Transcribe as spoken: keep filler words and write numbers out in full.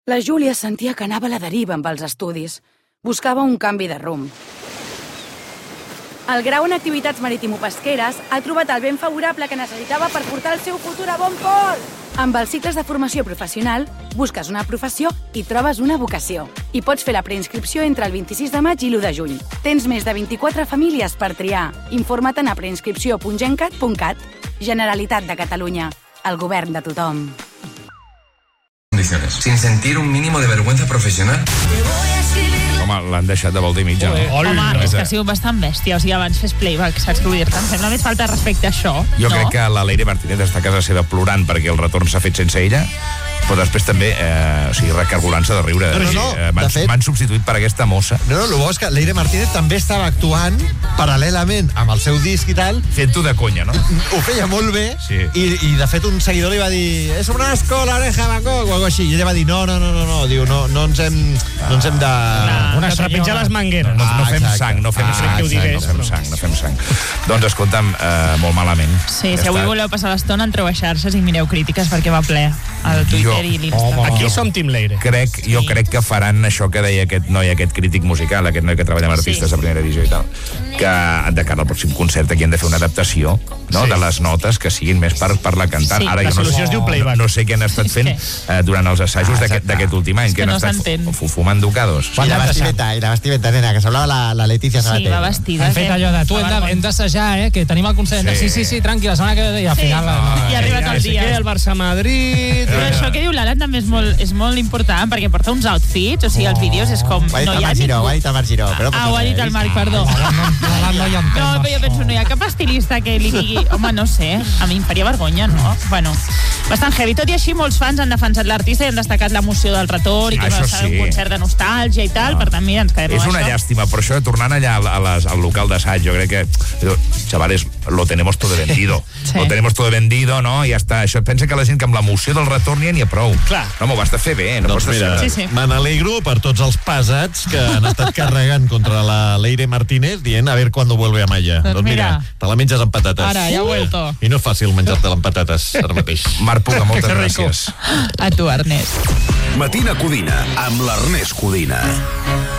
La Júlia sentia que anava a la deriva amb els estudis. Buscava un canvi de rumb. El grau en activitats marítimo-pesqueres ha trobat el vent favorable que necessitava per portar el seu futur a bon port. Amb els cicles de formació professional, busques una professió i trobes una vocació. I pots fer la preinscripció entre el vint-i-sis de maig i l'u de juny. Tens més de vint-i-quatre famílies per triar. Informa't a preinscripció punt gencat punt cat. Generalitat de Catalunya. El govern de tothom. Sin sentir un mínimo de vergüenza profesional. Home, l'han deixat de volta i mitja, no? Home, és que ha sigut bastant bèstia. O sigui, abans fes playback, saps què vull dir-te? Em sembla més falta de respecte a això, Jo no? crec que la Leire Martínez està a casa seva plorant perquè el retorn s'ha fet sense ella, però després també, eh, o sigui, recargolant-se de riure. No, no, no, Eh, M'han de fet- m'han substituït per aquesta mossa, No, no, el bo és que Leire Martínez també estava actuant paral·lelament amb el seu disc i tal. fent-ho de conya, no? Ho feia molt bé, Sí. i, i de fet un seguidor li va dir és un asco l'oreja Bangkok o alguna així, i ella va dir no, no, no, no, no, diu, no, no ens hem, no ens hem de... Una trepitja les mangueres. No, no Ah, fem exacte. sang, no fem Ah, sang, que ho digués, no fem però- sang, no fem sang. Doncs escolta'm, eh, molt malament. Sí, Ja si avui està. voleu passar l'estona, entreu a xarxes i mireu crítiques perquè va ple al Twitter Jo- i l'Instagram. Aquí som Team Leire. Crec, jo Sí. crec que faran això que deia aquest noi, aquest crític musical, aquest noi que treballa amb artistes Sí. a primera divisió i tal, que de cara al pròxim concert aquí han de fer una adaptació, no?, Sí. de les notes que siguin més per, per la cantant. Sí. Ara La jo no, solució es diu playback. no, no sé què han estat És fent que- eh, durant els assajos Ah, d'aquest exacte. d'aquest últim any, És que que han no estat s'entén. fu- fumant ducados. I la Anem vestimenta, i la vestimenta, nena, que semblava la, la Letícia Sí, Sabater. va vestida. Han fet que- allò de tu, fa hem de- vergonya. hem d'assajar, eh, que tenim el concert. Sí. Sí, sí, sí, tranquil, la setmana que ve, i al Sí. final... I ha arribat el Sí que dia. el Barça-Madrid... Però això que diu l'Alan també és molt, és molt important, perquè porta uns outfits, o sigui, els vídeos és com... Ho ha dit no el hi ha Marc Giró, ningú. ho ha dit el Marc Giró. Però Ah, ho ha dit el Marc, perdó. L'Alan no hi entén. No, però jo penso, no hi ha cap estilista que li digui... Home, no sé, a mi em faria vergonya, no? Bueno, bastant heavy. Tot i així, molts fans han defensat l'artista i han destacat l'emoció del retorn i que Això va ser sí. un concert de nostàlgia i tal, per tant, mira, ens quedem És amb una això. llàstima, però això, tornant allà a les, al local d'assaig, jo crec que, chavales, lo tenemos todo vendido. Sí. Lo tenemos todo vendido, no? I ja està. Això pensa que la gent que amb l'emoció del retorn ja n'hi ha prou. Clar. No, m'ho has de fer bé, no Doncs pots mira, Sí, sí. me n'alegro per tots els pesats que han estat carregant contra la Leire Martínez dient a ver cuándo vuelve a Malla. Doncs Doncs mira, mira. te la menges amb patates. Ara, ja ha vuelto. I no és fàcil menjar-te-la amb patates ara mateix. Marc Puga, moltes Que rico. gràcies. A tu, Ernest. Matina Codina, amb l'Ernest Codina.